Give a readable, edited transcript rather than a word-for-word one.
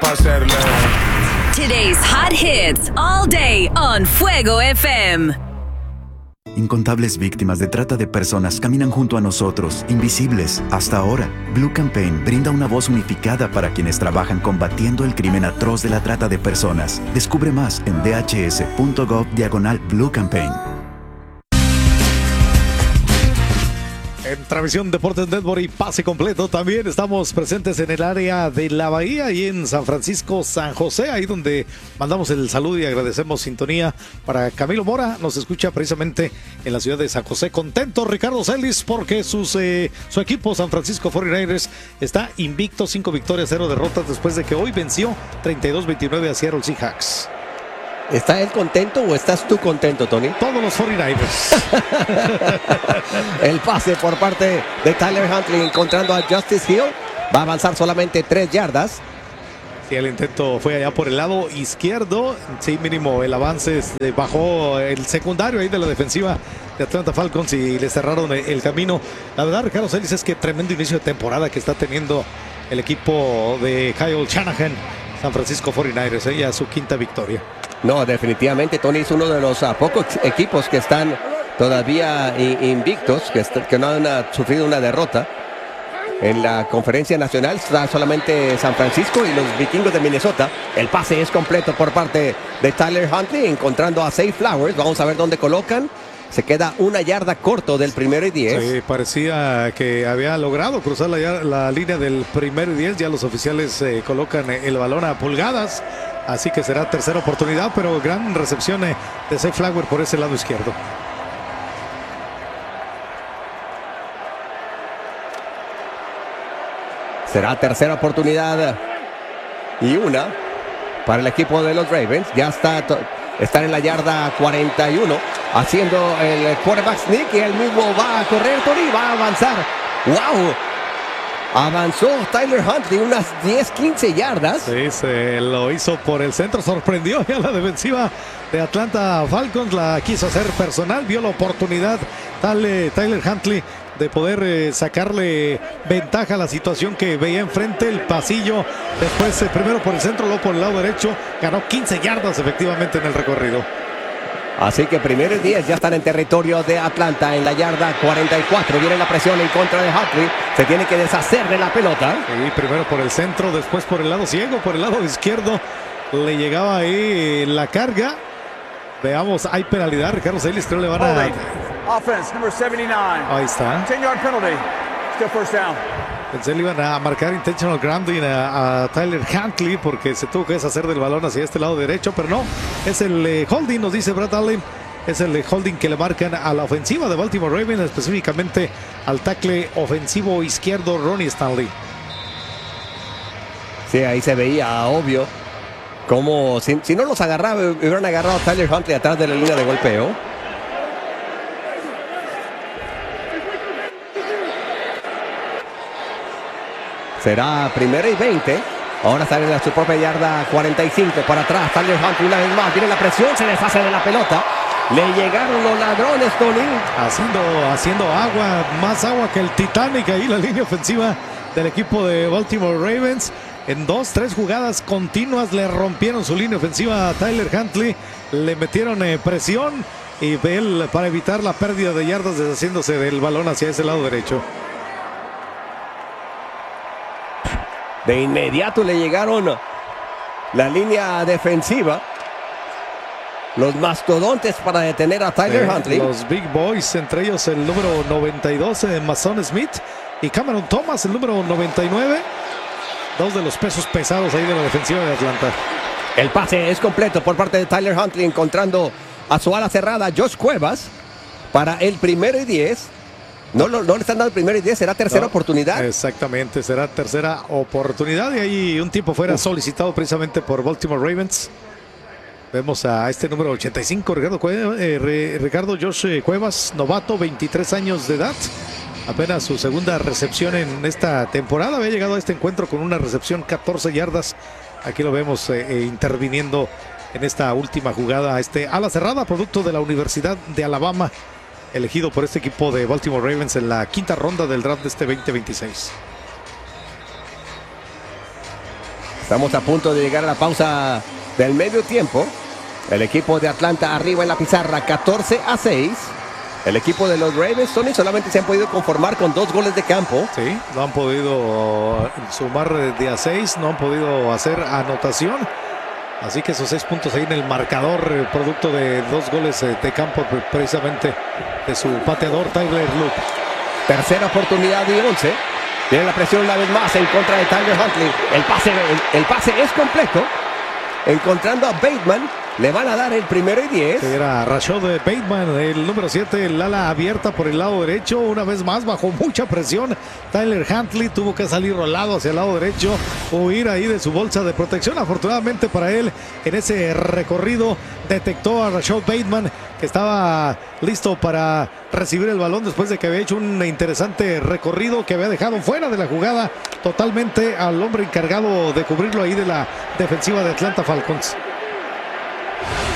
para hacerle. Today's hot hits all day on Fuego FM. Incontables víctimas de trata de personas caminan junto a nosotros, invisibles, hasta ahora. Blue Campaign brinda una voz unificada para quienes trabajan combatiendo el crimen atroz de la trata de personas. Descubre más en dhs.gov/Blue Campaign. En Transmisión Deportes Network y Pase Completo también estamos presentes en el área de la Bahía y en San Francisco, San José, ahí donde mandamos el saludo y agradecemos sintonía para Camilo Mora. Nos escucha precisamente en la ciudad de San José. Contento Ricardo Celis porque su equipo San Francisco 49ers está invicto, 5 victorias, 0 derrotas después de que hoy venció 32-29 a Seattle Seahawks. ¿Está él contento o estás tú contento, Tony? Todos los 49ers. El pase por parte de Tyler Huntley encontrando a Justice Hill. Va a avanzar solamente 3 yardas. Sí, el intento fue allá por el lado izquierdo. Sí, mínimo el avance bajó el secundario ahí de la defensiva de Atlanta Falcons y le cerraron el camino. La verdad, Ricardo Celis, es que tremendo inicio de temporada que está teniendo el equipo de Kyle Shanahan. San Francisco 49ers, ya su 5ª victoria. No, definitivamente Tony es uno de los pocos equipos que están todavía invictos, que no han sufrido una derrota. En la conferencia nacional está solamente San Francisco y los vikingos de Minnesota. El pase es completo por parte de Tyler Huntley, encontrando a Zay Flowers. Vamos a ver dónde colocan. Se queda 1 yarda corto del 1º y 10. Sí, parecía que había logrado cruzar la línea del 1º y 10. Ya los oficiales colocan el balón a pulgadas. Así que será tercera oportunidad, pero gran recepción de Zay Flowers por ese lado izquierdo. Será tercera oportunidad y 1 para el equipo de los Ravens. Ya están en la yarda 41 haciendo el quarterback sneak y él mismo va a correr, Tony, va a avanzar. ¡Wow! Avanzó Tyler Huntley unas 10-15 yardas. Sí, se lo hizo por el centro, sorprendió a la defensiva de Atlanta Falcons, la quiso hacer personal, vio la oportunidad Tyler Huntley de poder sacarle ventaja a la situación que veía enfrente, el pasillo, después primero por el centro, luego por el lado derecho, ganó 15 yardas efectivamente en el recorrido. Así que 1º y 10 ya están en territorio de Atlanta en la yarda 44. Viene la presión en contra de Huntley. Se tiene que deshacer de la pelota. Sí, primero por el centro, después por el lado ciego, por el lado izquierdo. Le llegaba ahí la carga. Veamos, hay penalidad. Ricardo Celis, creo le van a... Offense, number 79. Ahí está. 10-yard penalty. Still first down. Pensé le iban a marcar intentional grounding a Tyler Huntley porque se tuvo que deshacer del balón hacia este lado derecho, pero no, es el holding, nos dice Brad Allen, es el holding que le marcan a la ofensiva de Baltimore Ravens, específicamente al tackle ofensivo izquierdo Ronnie Stanley. Sí, ahí se veía obvio como si no los agarraba, hubieran agarrado a Tyler Huntley atrás de la línea de golpeo. Será 1º y 20. Ahora sale a su propia yarda 45 para atrás. Tyler Huntley una vez más. Viene la presión, se deshace de la pelota. Le llegaron los ladrones, Tony. Haciendo agua, más agua que el Titanic ahí la línea ofensiva del equipo de Baltimore Ravens. En 2-3 jugadas continuas le rompieron su línea ofensiva a Tyler Huntley. Le metieron presión y él, para evitar la pérdida de yardas, deshaciéndose del balón hacia ese lado derecho. De inmediato le llegaron la línea defensiva. Los mastodontes para detener a Tyler Huntley. Los Big Boys, entre ellos el número 92, Mason Smith, y Cameron Thomas, el número 99. 2 de los pesos pesados ahí de la defensiva de Atlanta. El pase es completo por parte de Tyler Huntley, encontrando a su ala cerrada, Josh Cuevas, para el 1º y 10. No le están dando el 1º y 10, será tercera oportunidad. Exactamente, será tercera oportunidad y ahí un tiempo fuera solicitado precisamente por Baltimore Ravens. Vemos a este número 85, Ricardo Josh Cuevas, novato, 23 años de edad. Apenas su segunda recepción en esta temporada. Había llegado a este encuentro con una recepción 14 yardas. Aquí lo vemos interviniendo en esta última jugada. Ala cerrada, producto de la Universidad de Alabama, elegido por este equipo de Baltimore Ravens en la 5ª ronda del draft de este 2026. Estamos a punto de llegar a la pausa del medio tiempo. El equipo de Atlanta arriba en la pizarra, 14-6. El equipo de los Ravens, Tony, solamente se han podido conformar con 2 goles de campo. Sí, no han podido sumar de a 6, no han podido hacer anotación. Así que esos 6 puntos ahí en el marcador, producto de 2 goles de campo, precisamente de su pateador Tyler Loop. Tercera oportunidad de 11. Tiene la presión una vez más en contra de Tyler Huntley. El pase es completo. Encontrando a Bateman, le van a dar el 1º y 10. Era Rashad Bateman, el número 7, el ala abierta por el lado derecho. Una vez más, bajo mucha presión, Tyler Huntley tuvo que salir rolado hacia el lado derecho, huir ahí de su bolsa de protección. Afortunadamente para él, en ese recorrido, detectó a Rashad Bateman, que estaba listo para recibir el balón después de que había hecho un interesante recorrido que había dejado fuera de la jugada totalmente al hombre encargado de cubrirlo ahí de la defensiva de Atlanta Falcons.